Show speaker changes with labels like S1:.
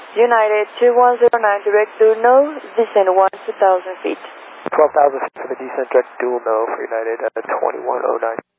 S1: United 2109 direct to no, descend 1,000 feet.
S2: 12,000 feet for the descent direct dual no for United 2109.